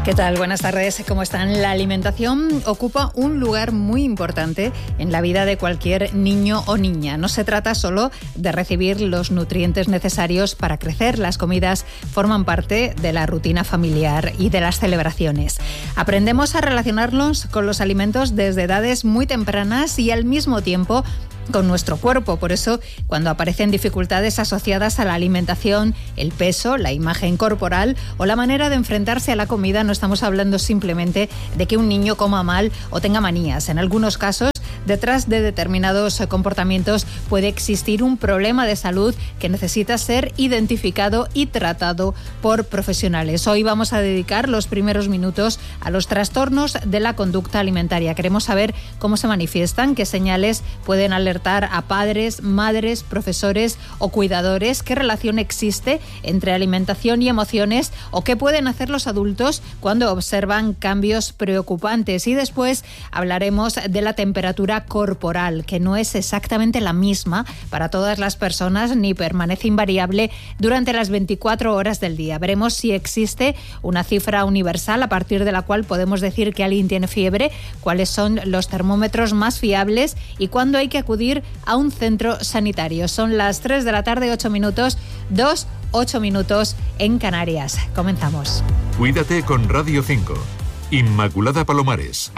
¿Qué tal? Buenas tardes. ¿Cómo están? La alimentación ocupa un lugar muy importante en la vida de cualquier niño o niña. No se trata solo de recibir los nutrientes necesarios para crecer. Las comidas forman parte de la rutina familiar y de las celebraciones. Aprendemos a relacionarnos con los alimentos desde edades muy tempranas y al mismo tiempo con nuestro cuerpo. Por eso, cuando aparecen dificultades asociadas a la alimentación, el peso, la imagen corporal o la manera de enfrentarse a la comida, no estamos hablando simplemente de que un niño coma mal o tenga manías. En algunos casos, detrás de determinados comportamientos puede existir un problema de salud que necesita ser identificado y tratado por profesionales. Hoy vamos a dedicar los primeros minutos a los trastornos de la conducta alimentaria. Queremos saber cómo se manifiestan, qué señales pueden alertar a padres, madres, profesores o cuidadores, qué relación existe entre alimentación y emociones o qué pueden hacer los adultos cuando observan cambios preocupantes. Y después hablaremos de la temperatura corporal, que no es exactamente la misma para todas las personas ni permanece invariable durante las 24 horas del día. Veremos si existe una cifra universal a partir de la cual podemos decir que alguien tiene fiebre, cuáles son los termómetros más fiables y cuándo hay que acudir a un centro sanitario. Son las 3 de la tarde, 8 minutos, 8 minutos en Canarias. Comenzamos. Cuídate con Radio 5. Inmaculada Palomares.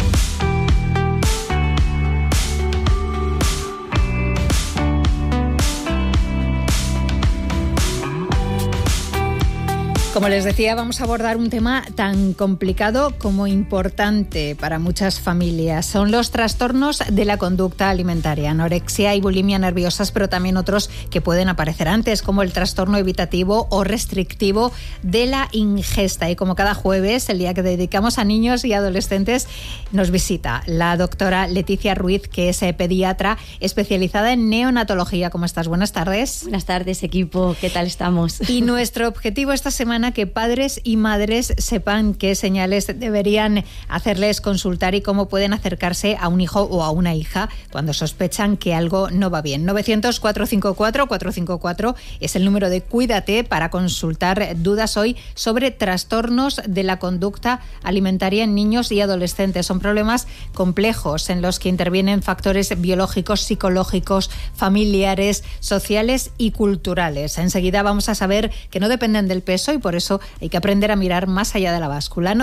Como les decía, vamos a abordar un tema tan complicado como importante para muchas familias. Son los trastornos de la conducta alimentaria, anorexia y bulimia nerviosas, pero también otros que pueden aparecer antes, como el trastorno evitativo o restrictivo de la ingesta. Y como cada jueves, el día que dedicamos a niños y adolescentes, nos visita la doctora Leticia Ruiz, que es pediatra especializada en neonatología. ¿Cómo estás? Buenas tardes. Buenas tardes, equipo. ¿Qué tal estamos? Y nuestro objetivo esta semana, que padres y madres sepan qué señales deberían hacerles consultar y cómo pueden acercarse a un hijo o a una hija cuando sospechan que algo no va bien. 900-454-454 es el número de Cuídate para consultar dudas hoy sobre trastornos de la conducta alimentaria en niños y adolescentes. Son problemas complejos en los que intervienen factores biológicos, psicológicos, familiares, sociales y culturales. Enseguida vamos a saber que no dependen del peso y por eso hay que aprender a mirar más allá de la báscula.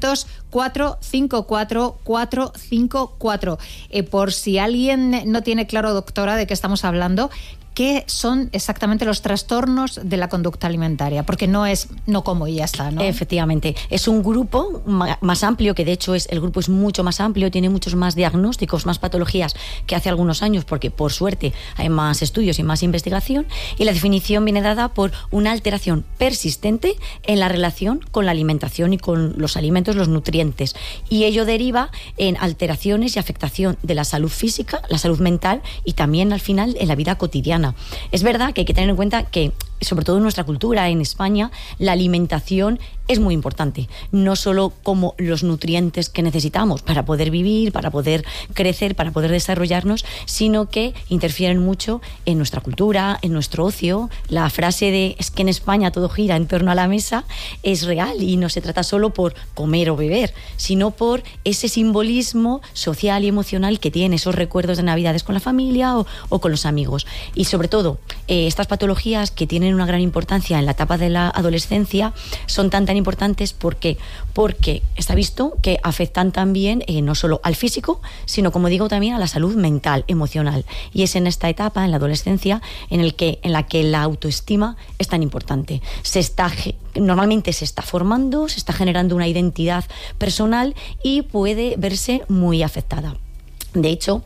900-454-454. Por si alguien no tiene claro, doctora, de qué estamos hablando, ¿qué son exactamente los trastornos de la conducta alimentaria? Porque no es no como y ya está, ¿no? Efectivamente. Es un grupo más amplio, que de hecho el grupo es mucho más amplio, tiene muchos más diagnósticos, más patologías que hace algunos años, porque por suerte hay más estudios y más investigación, y la definición viene dada por una alteración persistente en la relación con la alimentación y con los alimentos, los nutrientes. Y ello deriva en alteraciones y afectación de la salud física, la salud mental y también al final en la vida cotidiana. Es verdad que hay que tener en cuenta que, sobre todo en nuestra cultura, en España, la alimentación es muy importante. No solo como los nutrientes que necesitamos para poder vivir, para poder crecer, para poder desarrollarnos, sino que interfieren mucho en nuestra cultura, en nuestro ocio. La frase de es que en España todo gira en torno a la mesa es real y no se trata solo por comer o beber, sino por ese simbolismo social y emocional que tiene esos recuerdos de Navidades con la familia o con los amigos. Y sobre todo, estas patologías que tienen una gran importancia en la etapa de la adolescencia son tan importantes. ¿Por qué? Porque está visto que afectan también no solo al físico, sino, como digo, también a la salud mental, emocional. Y es en esta etapa, en la adolescencia, en la que la autoestima es tan importante. Normalmente se está formando, se está generando una identidad personal y puede verse muy afectada. De hecho,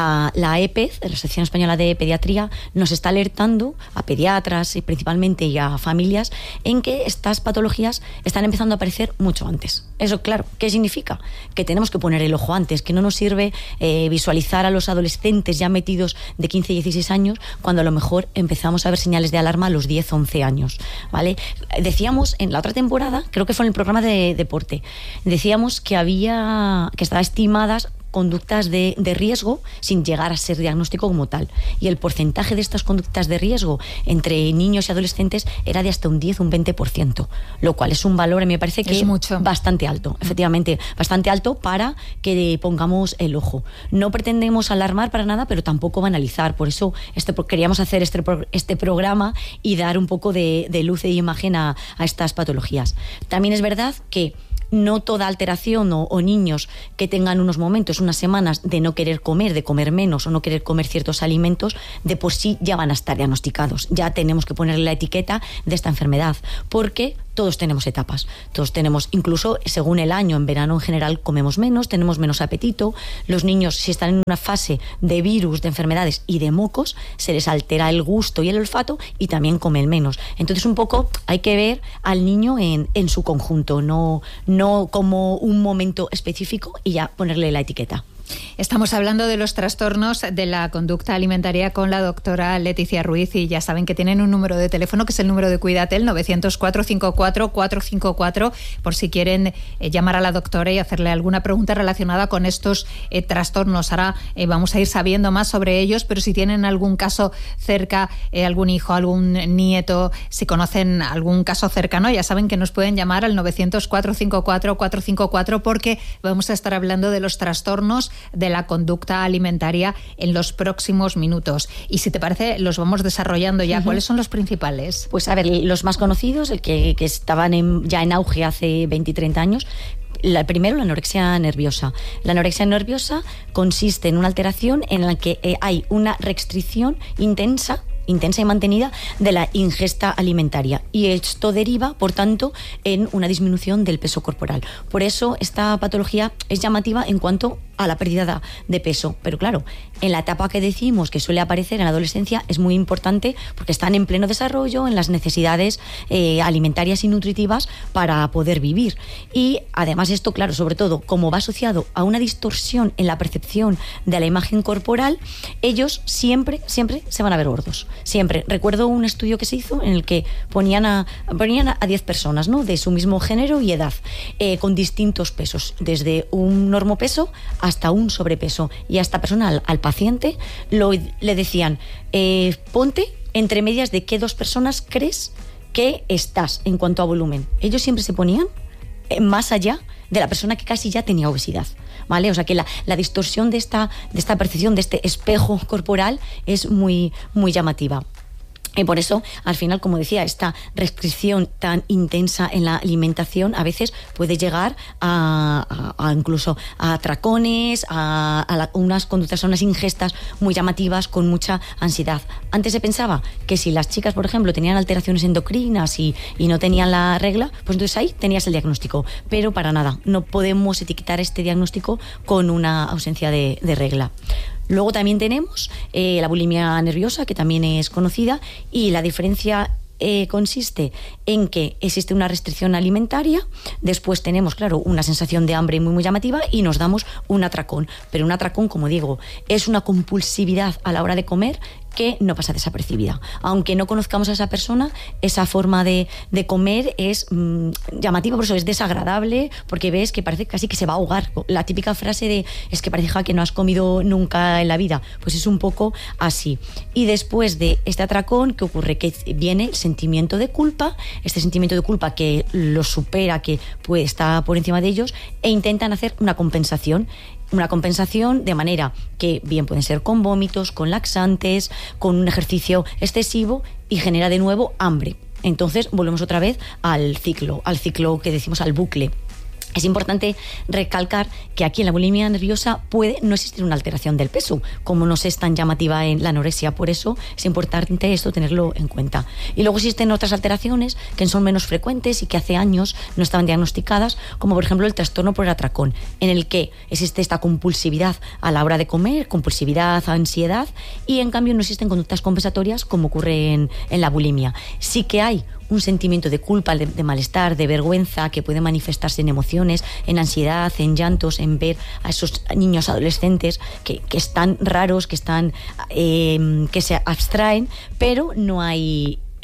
la EPEZ, la Asociación Española de Pediatría, nos está alertando a pediatras y principalmente y a familias en que estas patologías están empezando a aparecer mucho antes. Eso, claro, ¿qué significa? Que tenemos que poner el ojo antes, que no nos sirve visualizar a los adolescentes ya metidos de 15 y 16 años cuando a lo mejor empezamos a ver señales de alarma a los 10, 11 años, ¿vale? Decíamos en la otra temporada, creo que fue en el programa de deporte, decíamos que estaban estimadas conductas de riesgo sin llegar a ser diagnóstico como tal. Y el porcentaje de estas conductas de riesgo entre niños y adolescentes era de hasta un 10, un 20%, lo cual es un valor, me parece que es mucho. Bastante alto, efectivamente, bastante alto para que pongamos el ojo. No pretendemos alarmar para nada, pero tampoco banalizar. Por eso queríamos hacer este programa y dar un poco de luz e imagen a estas patologías. También es verdad que no toda alteración o niños que tengan unos momentos, unas semanas de no querer comer, de comer menos o no querer comer ciertos alimentos, de por sí ya van a estar diagnosticados. Ya tenemos que ponerle la etiqueta de esta enfermedad, porque todos tenemos etapas. Todos tenemos, incluso según el año, en verano en general comemos menos, tenemos menos apetito. Los niños, si están en una fase de virus, de enfermedades y de mocos, se les altera el gusto y el olfato y también comen menos. Entonces un poco hay que ver al niño en su conjunto, no como un momento específico y ya ponerle la etiqueta. Estamos hablando de los trastornos de la conducta alimentaria con la doctora Leticia Ruiz, y ya saben que tienen un número de teléfono que es el número de Cuidatel, 900-454-454, por si quieren llamar a la doctora y hacerle alguna pregunta relacionada con estos trastornos. Ahora vamos a ir sabiendo más sobre ellos, pero si tienen algún caso cerca, algún hijo, algún nieto, si conocen algún caso cercano, ya saben que nos pueden llamar al 900-454-454, porque vamos a estar hablando de los trastornos de la conducta alimentaria en los próximos minutos. Y si te parece, los vamos desarrollando ya. ¿Cuáles son los principales? Pues a ver, los más conocidos, el que estaban ya en auge hace 20 y 30 años. Primero, la anorexia nerviosa. La anorexia nerviosa consiste en una alteración en la que hay una restricción intensa y mantenida de la ingesta alimentaria, y esto deriva, por tanto, en una disminución del peso corporal. Por eso esta patología es llamativa en cuanto a la pérdida de peso, pero claro, en la etapa que decimos que suele aparecer en la adolescencia es muy importante porque están en pleno desarrollo en las necesidades alimentarias y nutritivas para poder vivir. Y además esto, claro, sobre todo como va asociado a una distorsión en la percepción de la imagen corporal, ellos siempre se van a ver gordos. Siempre. Recuerdo un estudio que se hizo en el que ponían a 10 personas, ¿no?, de su mismo género y edad, con distintos pesos, desde un normopeso hasta un sobrepeso. Y a esta persona, al paciente, le decían, ponte entre medias de qué dos personas crees que estás en cuanto a volumen. Ellos siempre se ponían más allá de la persona que casi ya tenía obesidad, ¿vale? O sea que la distorsión de esta percepción, de este espejo corporal, es muy, muy llamativa. Y por eso, al final, como decía, esta restricción tan intensa en la alimentación a veces puede llegar a incluso a atracones, a unas conductas, a unas ingestas muy llamativas con mucha ansiedad. Antes se pensaba que si las chicas, por ejemplo, tenían alteraciones endocrinas y no tenían la regla, pues entonces ahí tenías el diagnóstico. Pero para nada, no podemos etiquetar este diagnóstico con una ausencia de regla. Luego también tenemos la bulimia nerviosa, que también es conocida, y la diferencia consiste en que existe una restricción alimentaria, después tenemos, claro, una sensación de hambre muy, muy llamativa y nos damos un atracón. Pero un atracón, como digo, es una compulsividad a la hora de comer que no pasa desapercibida. Aunque no conozcamos a esa persona, esa forma de comer es llamativa, por eso es desagradable, porque ves que parece casi que se va a ahogar. La típica frase de, es que parece que no has comido nunca en la vida, pues es un poco así. Y después de este atracón, ¿qué ocurre? Que viene el sentimiento de culpa, este sentimiento de culpa que los supera, que está por encima de ellos, e intentan hacer una compensación de manera que bien pueden ser con vómitos, con laxantes, con un ejercicio excesivo, y genera de nuevo hambre. Entonces volvemos otra vez al ciclo que decimos, al bucle. Es importante recalcar que aquí en la bulimia nerviosa puede no existir una alteración del peso, como no es tan llamativa en la anorexia. Por eso es importante esto tenerlo en cuenta. Y luego existen otras alteraciones que son menos frecuentes y que hace años no estaban diagnosticadas, como por ejemplo el trastorno por el atracón, en el que existe esta compulsividad a la hora de comer, compulsividad, ansiedad, y en cambio no existen conductas compensatorias como ocurre en la bulimia. Sí que hay un sentimiento de culpa, de malestar, de vergüenza, que puede manifestarse en emociones, en ansiedad, en llantos, en ver a esos niños adolescentes que están raros, que se abstraen, pero no hay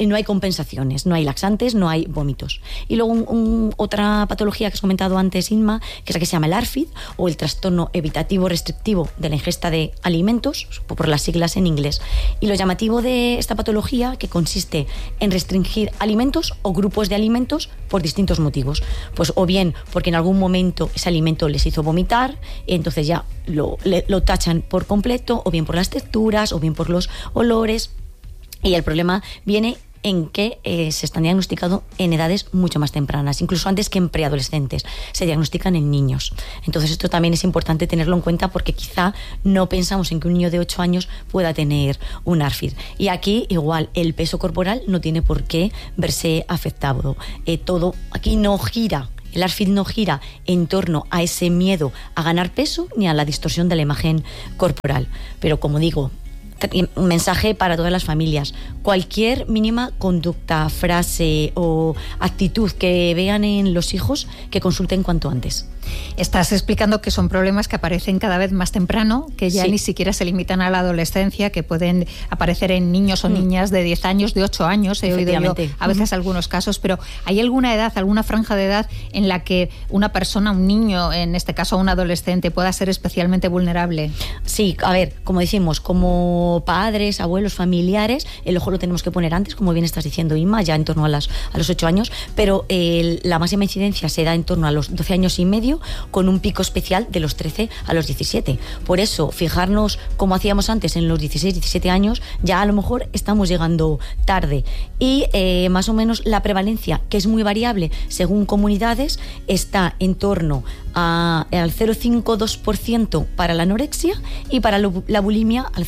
no hay compensaciones, no hay laxantes, no hay vómitos. Y luego otra patología que has comentado antes, Inma, que es la que se llama el ARFID, o el trastorno evitativo restrictivo de la ingesta de alimentos, por las siglas en inglés. Y lo llamativo de esta patología, que consiste en restringir alimentos o grupos de alimentos por distintos motivos. Pues o bien porque en algún momento ese alimento les hizo vomitar, y entonces ya lo tachan por completo, o bien por las texturas, o bien por los olores. Y el problema viene en que se están diagnosticando en edades mucho más tempranas, incluso antes que en preadolescentes, se diagnostican en niños. Entonces esto también es importante tenerlo en cuenta, porque quizá no pensamos en que un niño de 8 años pueda tener un ARFID. Y aquí igual el peso corporal no tiene por qué verse afectado. Todo aquí no gira. El ARFID no gira en torno a ese miedo a ganar peso ni a la distorsión de la imagen corporal. Pero como digo, un mensaje para todas las familias: cualquier mínima conducta, frase o actitud que vean en los hijos, que consulten cuanto antes. Estás explicando que son problemas que aparecen cada vez más temprano, que ya ni siquiera se limitan a la adolescencia, que pueden aparecer en niños o niñas de 10 años, de 8 años, he oído yo a veces algunos casos, pero ¿hay alguna edad, alguna franja de edad en la que una persona, un niño, en este caso un adolescente, pueda ser especialmente vulnerable? Sí, a ver, como decimos, como padres, abuelos, familiares, el ojo lo tenemos que poner antes, como bien estás diciendo, Inma, ya en torno a los 8 años, pero la máxima incidencia se da en torno a los 12 años y medio, con un pico especial de los 13 a los 17. Por eso, fijarnos como hacíamos antes en los 16, 17 años, ya a lo mejor estamos llegando tarde. Y más o menos la prevalencia, que es muy variable según comunidades, está en torno al 0,52% para la anorexia y para la bulimia al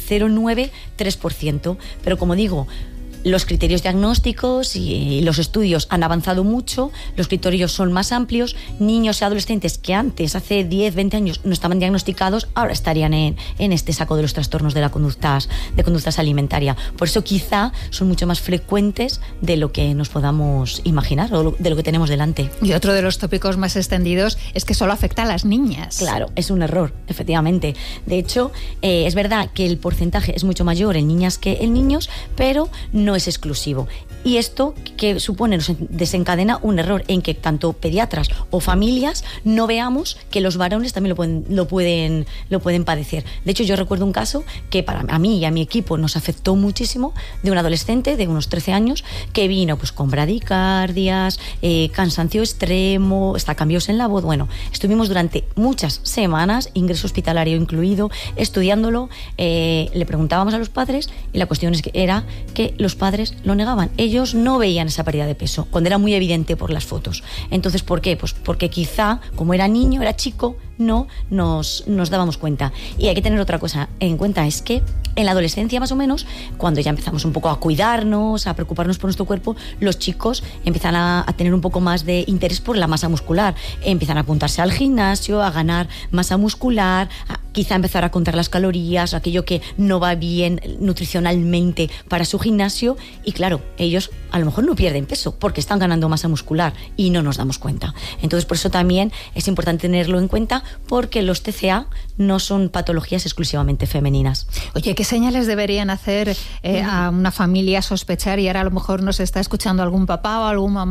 0,93%. Pero como digo, los criterios diagnósticos y los estudios han avanzado mucho, los criterios son más amplios. Niños y adolescentes que antes, hace 10, 20 años, no estaban diagnosticados, ahora estarían en este saco de los trastornos de la conductas alimentaria. Por eso quizá son mucho más frecuentes de lo que nos podamos imaginar o de lo que tenemos delante. Y otro de los tópicos más extendidos es que solo afecta a las niñas. Claro, es un error, efectivamente. De hecho, es verdad que el porcentaje es mucho mayor en niñas que en niños, pero no es exclusivo. Y esto que supone, nos desencadena un error en que tanto pediatras o familias no veamos que los varones también lo pueden padecer. De hecho, yo recuerdo un caso que a mí y a mi equipo nos afectó muchísimo, de un adolescente de unos 13 años que vino pues con bradicardias, cansancio extremo, hasta cambios en la voz. Bueno, estuvimos durante muchas semanas, ingreso hospitalario incluido, estudiándolo. Le preguntábamos a los padres y la cuestión era que los padres lo negaban. Ellos no veían esa pérdida de peso, cuando era muy evidente por las fotos. Entonces, ¿por qué? Pues porque quizá, como era niño, era chico, no nos dábamos cuenta. Y hay que tener otra cosa en cuenta, es que en la adolescencia más o menos, cuando ya empezamos un poco a cuidarnos, a preocuparnos por nuestro cuerpo, los chicos empiezan a tener un poco más de interés por la masa muscular, empiezan a apuntarse al gimnasio, a ganar masa muscular, quizá empezar a contar las calorías, aquello que no va bien nutricionalmente para su gimnasio, y claro, ellos a lo mejor no pierden peso porque están ganando masa muscular y no nos damos cuenta. Entonces, por eso también es importante tenerlo en cuenta, porque los TCA no son patologías exclusivamente femeninas. Oye, ¿qué señales deberían hacer a una familia sospechar? Y ahora a lo mejor nos está escuchando algún papá o alguna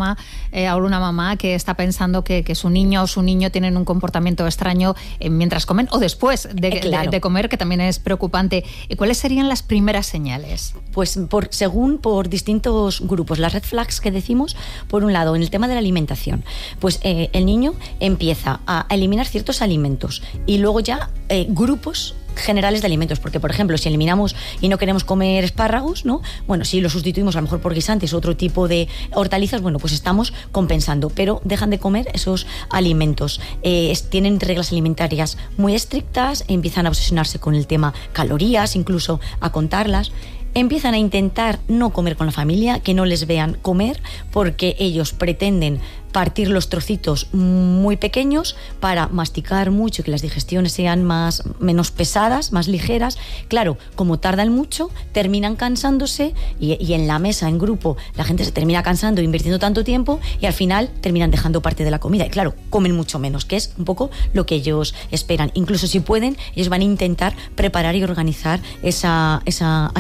mamá que está pensando que su niño o su niño tienen un comportamiento extraño mientras comen o después de comer, que también es preocupante. ¿Cuáles serían las primeras señales? Pues por distintos grupos. Las red flags que decimos, por un lado, en el tema de la alimentación, pues el niño empieza a eliminar ciertos alimentos y luego ya grupos generales de alimentos, porque por ejemplo si eliminamos y no queremos comer espárragos, ¿no? Bueno, si lo sustituimos a lo mejor por guisantes o otro tipo de hortalizas, bueno, pues estamos compensando, pero dejan de comer esos alimentos, tienen reglas alimentarias muy estrictas, empiezan a obsesionarse con el tema calorías, incluso a contarlas. Empiezan a intentar no comer con la familia, que no les vean comer, porque ellos pretenden partir los trocitos muy pequeños para masticar mucho y que las digestiones sean menos pesadas, más ligeras. Claro, como tardan mucho, terminan cansándose y en la mesa, en grupo, la gente se termina cansando, invirtiendo tanto tiempo y al final terminan dejando parte de la comida. Y claro, comen mucho menos, que es un poco lo que ellos esperan. Incluso si pueden, ellos van a intentar preparar y organizar esa alimentación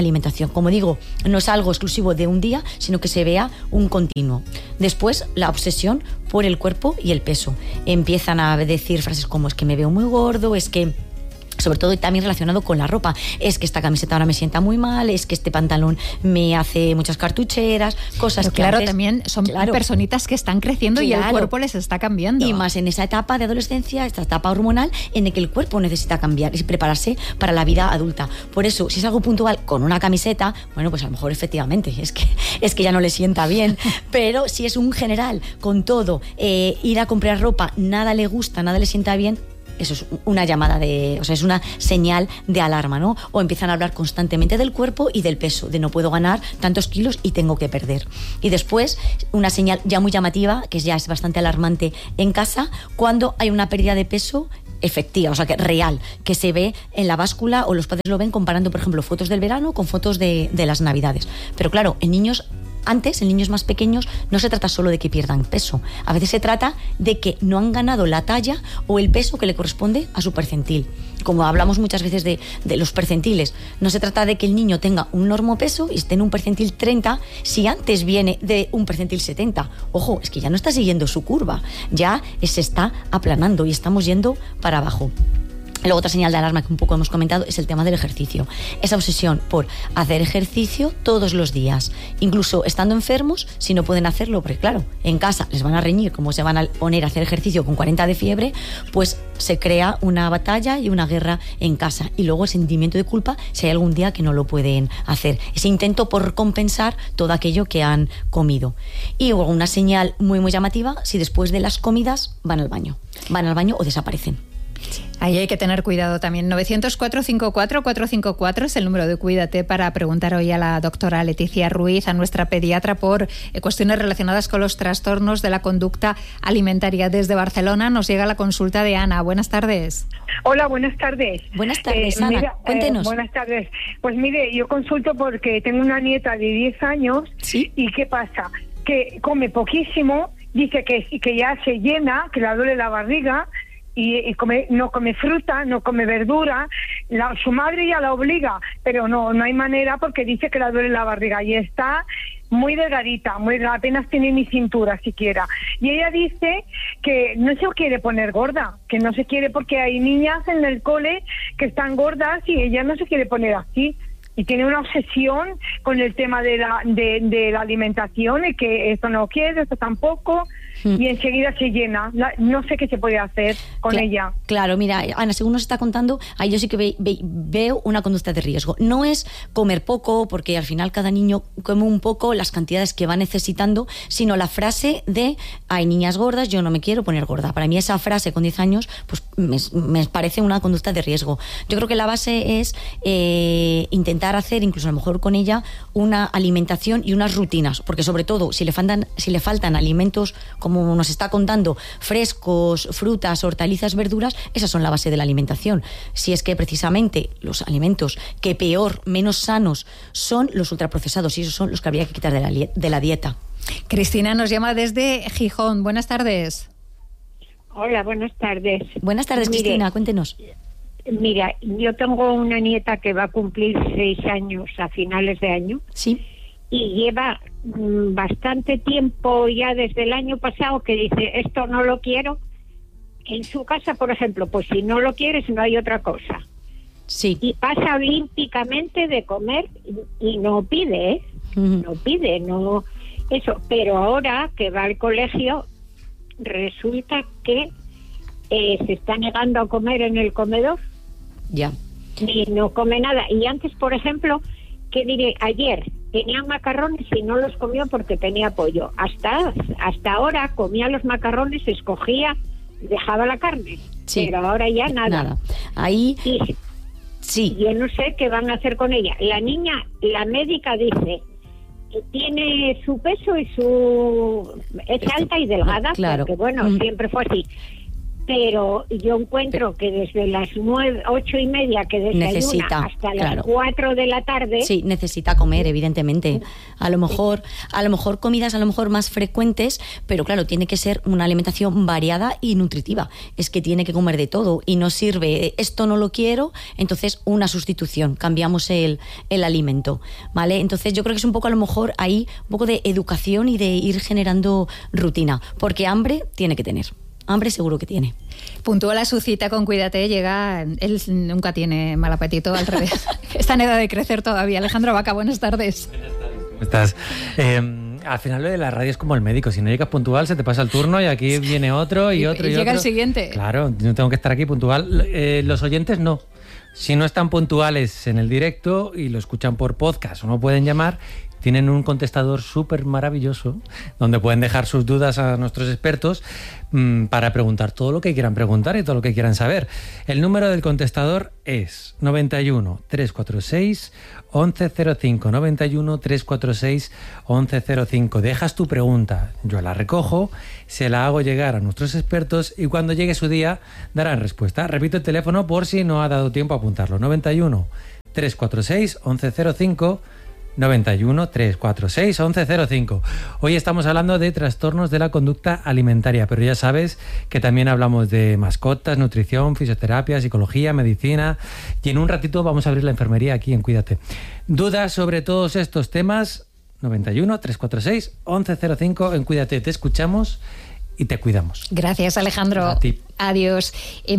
ejercicio. Como digo, no es algo exclusivo de un día, sino que se vea un continuo. Después, la obsesión por el cuerpo y el peso. Empiezan a decir frases como es que me veo muy gordo, es que... Sobre todo también relacionado con la ropa. Es que esta camiseta ahora me sienta muy mal, es que este pantalón me hace muchas cartucheras, cosas pero que claro, antes, también son personitas que están creciendo y el cuerpo les está cambiando. Y más en esa etapa de adolescencia, esta etapa hormonal, en la que el cuerpo necesita cambiar y prepararse para la vida adulta. Por eso, si es algo puntual con una camiseta, bueno, pues a lo mejor efectivamente es que ya no le sienta bien. Pero si es un general, con todo, ir a comprar ropa, nada le gusta, nada le sienta bien, eso es una llamada es una señal de alarma, ¿no? O empiezan a hablar constantemente del cuerpo y del peso, de no puedo ganar tantos kilos y tengo que perder. Y después, una señal ya muy llamativa, que ya es bastante alarmante en casa, cuando hay una pérdida de peso efectiva, o sea, que real, que se ve en la báscula o los padres lo ven comparando, por ejemplo, fotos del verano con fotos de las Navidades. Pero claro, en niños más pequeños, no se trata solo de que pierdan peso. A veces se trata de que no han ganado la talla o el peso que le corresponde a su percentil. Como hablamos muchas veces de los percentiles, no se trata de que el niño tenga un normopeso y esté en un percentil 30 si antes viene de un percentil 70. Ojo, es que ya no está siguiendo su curva, ya se está aplanando y estamos yendo para abajo. Luego otra señal de alarma que un poco hemos comentado es el tema del ejercicio. Esa obsesión por hacer ejercicio todos los días, incluso estando enfermos, si no pueden hacerlo, porque claro, en casa les van a reñir como se van a poner a hacer ejercicio con 40 de fiebre, pues se crea una batalla y una guerra en casa. Y luego el sentimiento de culpa si hay algún día que no lo pueden hacer. Ese intento por compensar todo aquello que han comido. Y luego una señal muy muy llamativa, si después de las comidas van al baño o desaparecen. Ahí hay que tener cuidado también. 900-454-454 es el número de Cuídate para preguntar hoy a la doctora Leticia Ruiz, a nuestra pediatra, por cuestiones relacionadas con los trastornos de la conducta alimentaria. Desde Barcelona nos llega la consulta de Ana. Buenas tardes. Hola, buenas tardes. Buenas tardes, Ana. Mira, cuéntenos. Buenas tardes. Pues mire, yo consulto porque tengo una nieta de 10 años. ¿Sí? Y ¿qué pasa? Que come poquísimo, dice que ya se llena, que le duele la barriga, y no come fruta, no come verdura. Su madre ya la obliga, pero no hay manera porque dice que le duele la barriga y está muy delgadita, apenas tiene ni cintura siquiera. Y ella dice que no se quiere poner gorda, que no se quiere porque hay niñas en el cole que están gordas y ella no se quiere poner así. Y tiene una obsesión con el tema de la alimentación y que esto no quiere, esto tampoco. Y enseguida se llena. No sé qué se puede hacer con ella. Claro, mira, Ana, según nos está contando, ahí yo sí que veo una conducta de riesgo. No es comer poco, porque al final cada niño come un poco las cantidades que va necesitando, sino la frase de hay niñas gordas, yo no me quiero poner gorda. Para mí esa frase con 10 años pues me parece una conducta de riesgo. Yo creo que la base es intentar hacer, incluso a lo mejor con ella, una alimentación y unas rutinas, porque sobre todo si le faltan alimentos, como nos está contando, frescos, frutas, hortalizas, verduras, esas son la base de la alimentación. Si es que precisamente los alimentos que menos sanos son los ultraprocesados, y esos son los que habría que quitar de la dieta. Cristina nos llama desde Gijón. Buenas tardes. Hola, buenas tardes. Buenas tardes, Cristina, cuéntenos. Mira, yo tengo una nieta que va a cumplir 6 años a finales de año. Sí. Y lleva bastante tiempo ya desde el año pasado que dice, esto no lo quiero. En su casa, por ejemplo, pues si no lo quieres, no hay otra cosa. Sí. Y pasa olímpicamente de comer y no pide, ¿eh? No pide, no eso. Pero ahora que va al colegio, resulta que se está negando a comer en el comedor. Ya. Y no come nada. Y antes, por ejemplo, ¿qué diré? Ayer tenía macarrones y no los comió porque tenía pollo. Hasta ahora comía los macarrones, escogía, dejaba la carne. Sí. Pero ahora ya nada. Ahí... Sí. Yo no sé qué van a hacer con ella. La niña, la médica dice, tiene su peso y es alta y delgada, claro. porque bueno, siempre fue así. pero yo encuentro que desde las 8:30 que desayuna hasta las 4 de la tarde... Sí, necesita comer, evidentemente. A lo mejor comidas más frecuentes, pero claro, tiene que ser una alimentación variada y nutritiva. Es que tiene que comer de todo y no sirve, esto no lo quiero, entonces una sustitución, cambiamos el alimento, ¿vale? Entonces yo creo que es un poco, a lo mejor, ahí un poco de educación y de ir generando rutina, porque hambre tiene que tener. Hambre seguro que tiene. Puntual a su cita con Cuídate, llega, él nunca tiene mal apetito, al revés. Está en edad de crecer todavía. Alejandro Vaca, buenas tardes. ¿Cómo estás? Al final lo de la radio es como el médico, si no llegas puntual se te pasa el turno y aquí viene otro y otro y llega otro. el siguiente. Claro, yo tengo que estar aquí puntual. Los oyentes no. Si no están puntuales en el directo y lo escuchan por podcast o no pueden llamar, tienen un contestador súper maravilloso donde pueden dejar sus dudas a nuestros expertos para preguntar todo lo que quieran preguntar y todo lo que quieran saber. El número del contestador es 91 346 1105, 91 346 1105. Dejas tu pregunta, yo la recojo, se la hago llegar a nuestros expertos y cuando llegue su día darán respuesta. Repito el teléfono por si no ha dado tiempo a apuntarlo: 91 346 1105, 91 346 1105. Hoy estamos hablando de trastornos de la conducta alimentaria, pero ya sabes que también hablamos de mascotas, nutrición, fisioterapia, psicología, medicina, y en un ratito vamos a abrir la enfermería aquí en Cuídate. ¿Dudas sobre todos estos temas? 91 346 1105 en Cuídate. Te escuchamos y te cuidamos. Gracias, Alejandro. A ti. Adiós.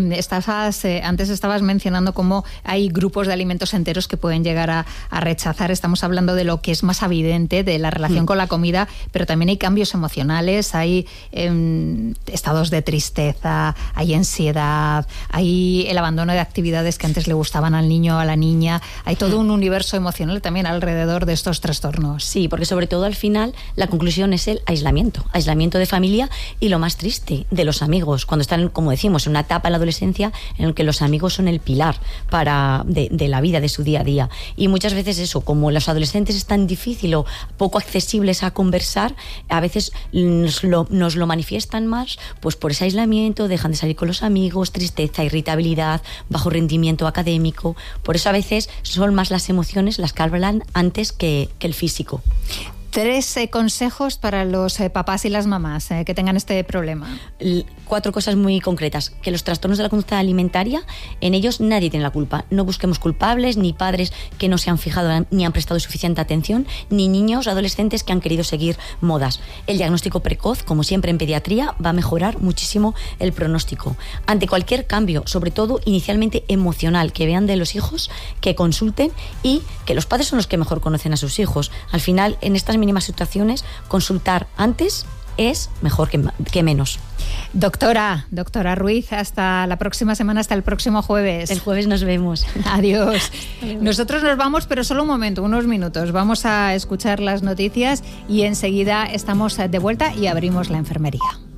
Antes estabas mencionando cómo hay grupos de alimentos enteros que pueden llegar a rechazar. Estamos hablando de lo que es más evidente, de la relación con la comida, pero también hay cambios emocionales, hay estados de tristeza, hay ansiedad, hay el abandono de actividades que antes le gustaban al niño o a la niña. Hay todo un universo emocional también alrededor de estos trastornos. Sí, porque sobre todo al final la conclusión es el aislamiento de familia y lo más triste, de los amigos, cuando están, como decimos, en una etapa en la adolescencia en la que los amigos son el pilar de la vida, de su día a día. Y muchas veces eso, como los adolescentes es tan difícil o poco accesibles a conversar, a veces nos lo manifiestan más pues por ese aislamiento, dejan de salir con los amigos, tristeza, irritabilidad, bajo rendimiento académico. Por eso a veces son más las emociones las que hablan antes que el físico. 3 consejos para los papás y las mamás que tengan este problema. 4 cosas muy concretas. Que los trastornos de la conducta alimentaria, en ellos nadie tiene la culpa. No busquemos culpables, ni padres que no se han fijado ni han prestado suficiente atención, ni niños, adolescentes que han querido seguir modas. El diagnóstico precoz, como siempre en pediatría, va a mejorar muchísimo el pronóstico. Ante cualquier cambio, sobre todo inicialmente emocional, que vean de los hijos, que consulten, y que los padres son los que mejor conocen a sus hijos. Al final, en estas mínimas situaciones, consultar antes es mejor que menos. Doctora Ruiz, hasta la próxima semana, hasta el próximo jueves. El jueves nos vemos. Adiós. Nosotros nos vamos, pero solo un momento, unos minutos. Vamos a escuchar las noticias y enseguida estamos de vuelta y abrimos la enfermería.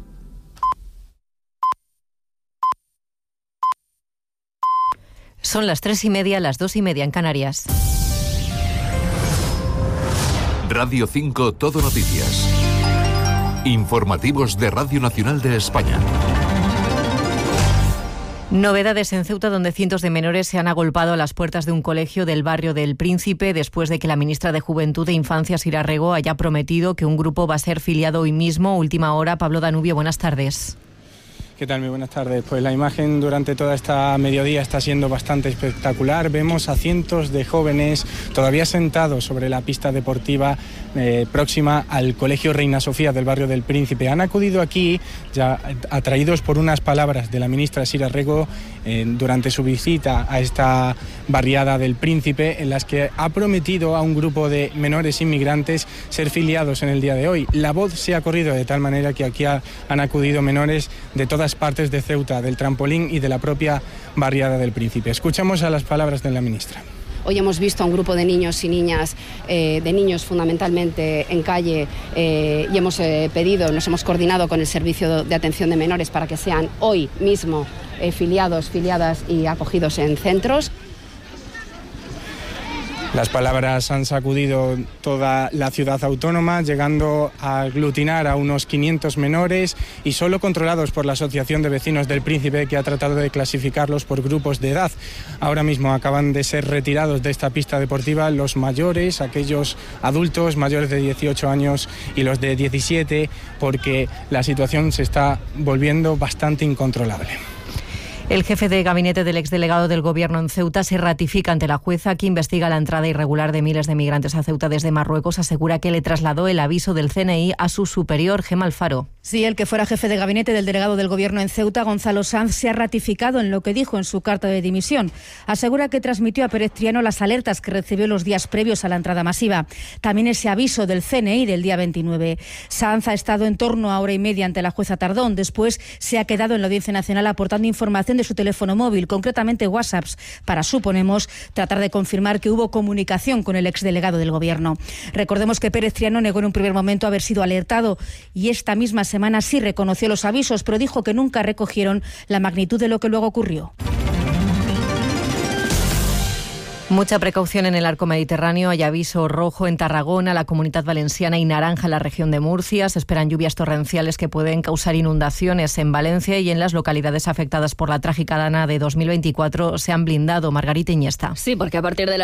Son las 3:30, las 2:30 en Canarias. Radio 5 Todo Noticias. Informativos de Radio Nacional de España. Novedades en Ceuta, donde cientos de menores se han agolpado a las puertas de un colegio del barrio del Príncipe después de que la ministra de Juventud e Infancia, Sira Rego, haya prometido que un grupo va a ser filiado hoy mismo. Última hora. Pablo Danubio, buenas tardes. ¿Qué tal? Muy buenas tardes. Pues la imagen durante toda esta mediodía está siendo bastante espectacular. Vemos a cientos de jóvenes todavía sentados sobre la pista deportiva próxima al Colegio Reina Sofía del barrio del Príncipe. Han acudido aquí ya atraídos por unas palabras de la ministra Sira Rego durante su visita a esta barriada del Príncipe, en las que ha prometido a un grupo de menores inmigrantes ser filiados en el día de hoy. La voz se ha corrido de tal manera que aquí han acudido menores de todas partes de Ceuta, del Trampolín y de la propia barriada del Príncipe. Escuchamos a las palabras de la ministra. Hoy hemos visto a un grupo de niños y niñas, de niños fundamentalmente en calle, y hemos nos hemos coordinado con el Servicio de Atención de Menores para que sean hoy mismo filiadas y acogidos en centros. Las palabras han sacudido toda la ciudad autónoma, llegando a aglutinar a unos 500 menores y solo controlados por la Asociación de Vecinos del Príncipe, que ha tratado de clasificarlos por grupos de edad. Ahora mismo acaban de ser retirados de esta pista deportiva los mayores, aquellos adultos mayores de 18 años y los de 17, porque la situación se está volviendo bastante incontrolable. El jefe de gabinete del exdelegado del Gobierno en Ceuta se ratifica ante la jueza que investiga la entrada irregular de miles de migrantes a Ceuta desde Marruecos. Asegura que le trasladó el aviso del CNI a su superior, Gemma Alfaro. Sí, el que fuera jefe de gabinete del delegado del Gobierno en Ceuta, Gonzalo Sanz, se ha ratificado en lo que dijo en su carta de dimisión. Asegura que transmitió a Pérez Triano las alertas que recibió los días previos a la entrada masiva. También ese aviso del CNI del día 29. Sanz ha estado en torno a hora y media ante la jueza Tardón. Después se ha quedado en la Audiencia Nacional aportando información de su teléfono móvil, concretamente WhatsApps, para, suponemos, tratar de confirmar que hubo comunicación con el exdelegado del Gobierno. Recordemos que Pérez Triano negó en un primer momento haber sido alertado y esta misma semana sí reconoció los avisos, pero dijo que nunca recogieron la magnitud de lo que luego ocurrió. Mucha precaución en el arco mediterráneo. Hay aviso rojo en Tarragona, la Comunidad Valenciana y naranja en la región de Murcia. Se esperan lluvias torrenciales que pueden causar inundaciones en Valencia, y en las localidades afectadas por la trágica dana de 2024 se han blindado. Margarita Iniesta. Sí, porque a partir de